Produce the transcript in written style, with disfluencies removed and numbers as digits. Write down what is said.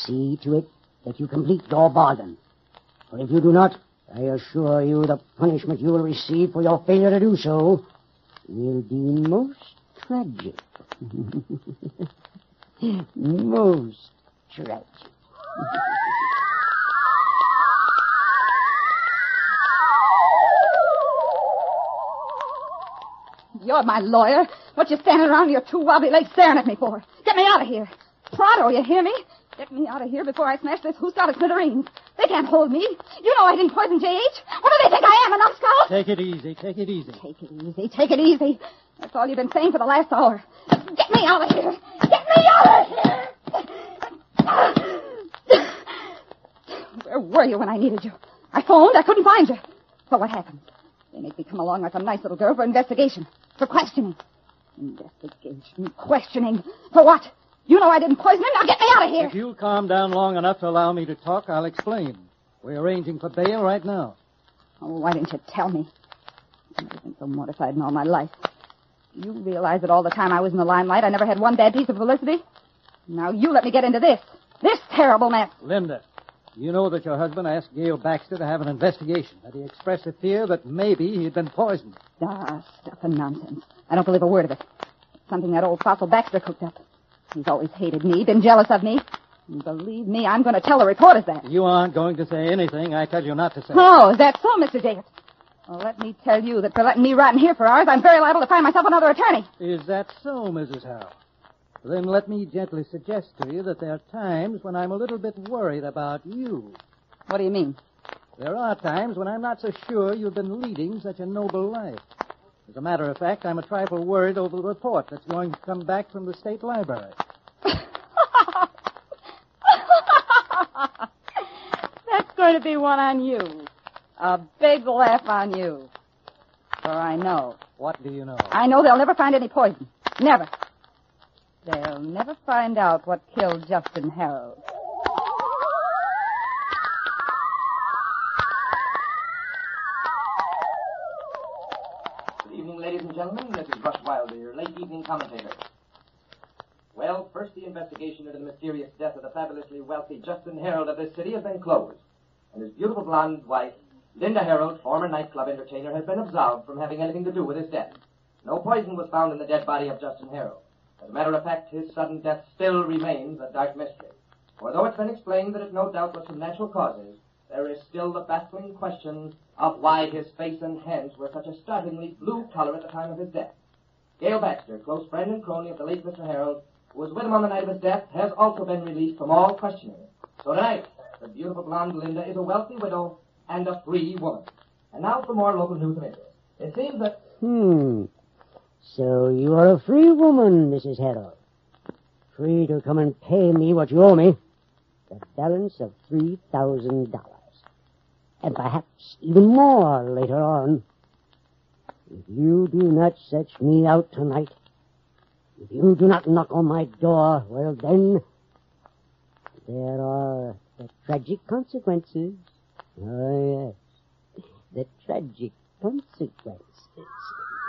see to it that you complete your bargain. For if you do not, I assure you the punishment you will receive for your failure to do so will be most tragic. Most tragic. You're my lawyer. What you standing around your two wobbly legs staring at me for? Get me out of here. Pronto, you hear me? Get me out of here before I smash this hoose out of smithereens. They can't hold me. You know I didn't poison J.H. What do they think I am, a numbskull? Take it easy. Take it easy. Take it easy. Take it easy. That's all you've been saying for the last hour. Get me out of here. Get me out of here. Where were you when I needed you? I phoned. I couldn't find you. So what happened? They make me come along like a nice little girl for investigation. For questioning. Investigation. Questioning. For what? You know I didn't poison him. Now get me out of here. If you'll calm down long enough to allow me to talk, I'll explain. We're arranging for bail right now. Oh, why didn't you tell me? I've never been so mortified in all my life. You realize that all the time I was in the limelight, I never had one bad piece of publicity? Now you let me get into this. This terrible mess. Linda, you know that your husband asked Gail Baxter to have an investigation, that he expressed a fear that maybe he'd been poisoned. Ah, stuff and nonsense. I don't believe a word of it. It's something that old fossil Baxter cooked up. He's always hated me, been jealous of me. And believe me, I'm going to tell the reporters that. You aren't going to say anything I tell you not to say. Oh, is that so, Mr. Jacobs? Well, let me tell you that for letting me rot in here for hours, I'm very liable to find myself another attorney. Is that so, Mrs. Harrell? Then let me gently suggest to you that there are times when I'm a little bit worried about you. What do you mean? There are times when I'm not so sure you've been leading such a noble life. As a matter of fact, I'm a trifle worried over the report that's going to come back from the State Library. That's going to be one on you. A big laugh on you. For I know. What do you know? I know they'll never find any poison. Never. They'll never find out what killed Justin Harold. Good evening, ladies and gentlemen. This is Russ Wilder, your late evening commentator. Well, first, the investigation into the mysterious death of the fabulously wealthy Justin Harold of this city has been closed. And his beautiful blonde wife, Linda Harold, former nightclub entertainer, has been absolved from having anything to do with his death. No poison was found in the dead body of Justin Harold. As a matter of fact, his sudden death still remains a dark mystery. For though it's been explained that it no doubt was from natural causes, there is still the baffling question of why his face and hands were such a startlingly blue color at the time of his death. Gail Baxter, close friend and crony of the late Mr. Harold, who was with him on the night of his death, has also been released from all questioning. So tonight, the beautiful blonde Linda is a wealthy widow and a free woman. And now for more local news of interest. It seems that... So you are a free woman, Mrs. Harold. Free to come and pay me what you owe me. The balance of $3,000. And perhaps even more later on. If you do not search me out tonight, if you do not knock on my door, well then, there are the tragic consequences. Oh, yes. The tragic consequences.